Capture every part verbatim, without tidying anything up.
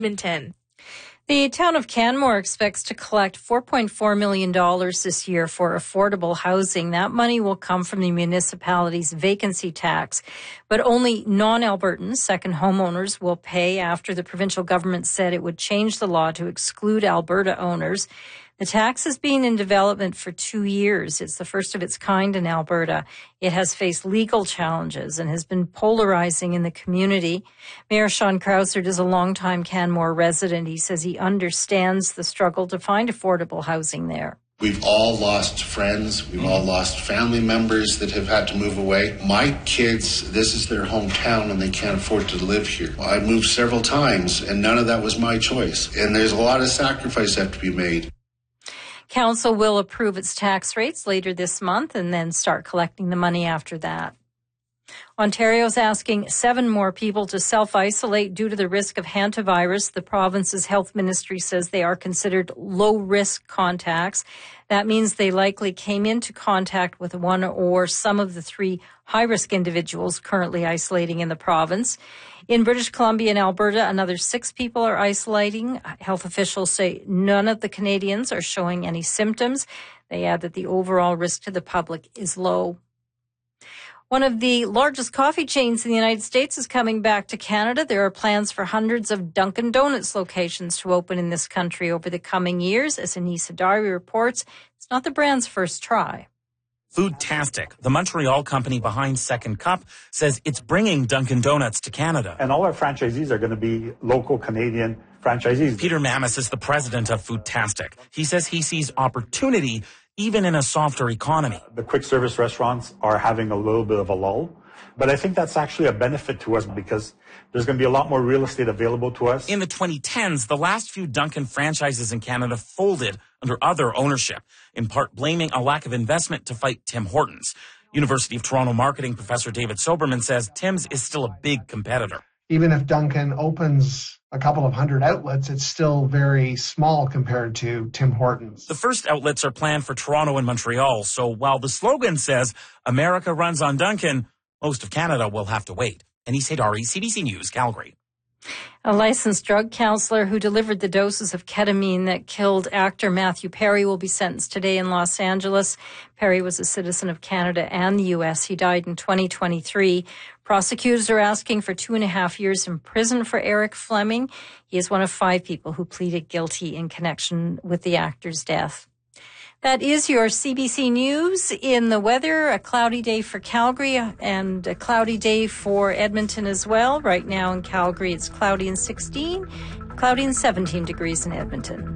Edmonton. The town of Canmore expects to collect four point four million dollars this year for affordable housing. That money will come from the municipality's vacancy tax, but only non-Albertans, second homeowners, will pay after the provincial government said it would change the law to exclude Alberta owners. The tax has been in development for two years. It's the first of its kind in Alberta. It has faced legal challenges and has been polarizing in the community. Mayor Sean Krausert is a longtime Canmore resident. He says he understands the struggle to find affordable housing there. We've all lost friends. We've all lost family members that have had to move away. My kids, this is their hometown and they can't afford to live here. I moved several times and none of that was my choice. And there's a lot of sacrifice that have to be made. Council will approve its tax rates later this month and then start collecting the money after that. Ontario's asking seven more people to self-isolate due to the risk of hantavirus. The province's health ministry says they are considered low-risk contacts. That means they likely came into contact with one or some of the three high-risk individuals currently isolating in the province. In British Columbia and Alberta, another six people are isolating. Health officials say none of the Canadians are showing any symptoms. They add that the overall risk to the public is low. One of the largest coffee chains in the United States is coming back to Canada. There are plans for hundreds of Dunkin' Donuts locations to open in this country over the coming years. As Anis Hadari reports, it's not the brand's first try. Foodtastic, the Montreal company behind Second Cup, says it's bringing Dunkin' Donuts to Canada. And all our franchisees are going to be local Canadian franchisees. Peter Mamis is the president of Foodtastic. He says he sees opportunity even in a softer economy. The quick service restaurants are having a little bit of a lull, but I think that's actually a benefit to us because there's going to be a lot more real estate available to us. In the twenty tens, the last few Dunkin' franchises in Canada folded under other ownership, in part blaming a lack of investment to fight Tim Hortons. University of Toronto marketing professor David Soberman says Tim's is still a big competitor. Even if Dunkin' opens a couple of hundred outlets, it's still very small compared to Tim Hortons. The first outlets are planned for Toronto and Montreal, so while the slogan says America runs on Dunkin', most of Canada will have to wait. Anis Hadari, C B C News, Calgary. A licensed drug counselor who delivered the doses of ketamine that killed actor Matthew Perry will be sentenced today in Los Angeles. Perry was a citizen of Canada and the U S. He died in twenty twenty-three. Prosecutors are asking for two and a half years in prison for Eric Fleming. He is one of five people who pleaded guilty in connection with the actor's death. That is your C B C News. In the weather, a cloudy day for Calgary and a cloudy day for Edmonton as well. Right now in Calgary, it's cloudy and sixteen, cloudy and seventeen degrees in Edmonton.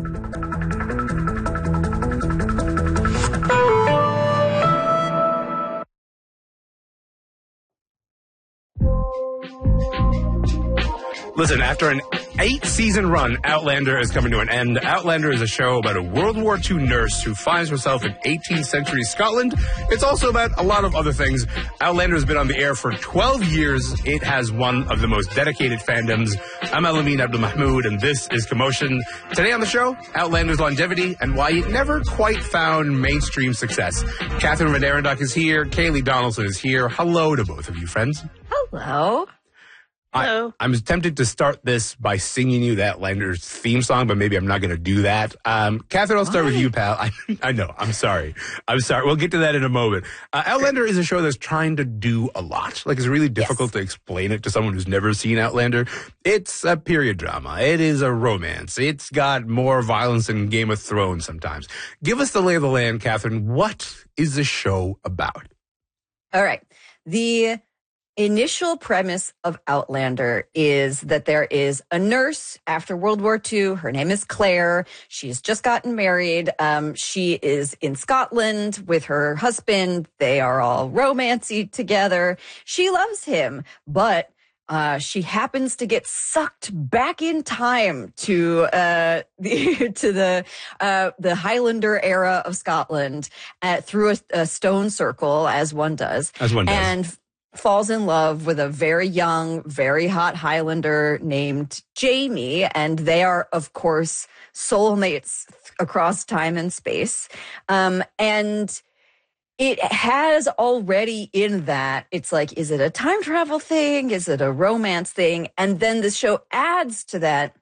Listen, after an eight-season run, Outlander is coming to an end. Outlander is a show about a World War Two nurse who finds herself in eighteenth century Scotland. It's also about a lot of other things. Outlander has been on the air for twelve years. It has one of the most dedicated fandoms. I'm Elamine Abdelmahmoud, and this is Commotion. Today on the show, Outlander's longevity and why it never quite found mainstream success. Catherine Van Arendonk is here. Kaylee Donaldson is here. Hello to both of you, friends. Hello. I, I'm tempted to start this by singing you that Outlander's theme song, but maybe I'm not going to do that. Um, Catherine, I'll start Why? with you, pal. I, I know. I'm sorry. I'm sorry. We'll get to that in a moment. Uh, Outlander is a show that's trying to do a lot. Like, it's really difficult yes. to explain it to someone who's never seen Outlander. It's a period drama. It is a romance. It's got more violence than Game of Thrones sometimes. Give us the lay of the land, Catherine. What is the show about? All right. The initial premise of Outlander is that there is a nurse after World War Two. Her name is Claire. She's just gotten married. Um, she is in Scotland with her husband. They are all romancy together. She loves him, but Uh, she happens to get sucked back in time to uh, the to the uh, the Highlander era of Scotland uh, through a, a stone circle, as one does, as one does, and falls in love with a very young, very hot Highlander named Jamie, and they are, of course, soulmates across time and space. Um, and it has already in that, it's like, is it a time travel thing? Is it a romance thing? And then the show adds to that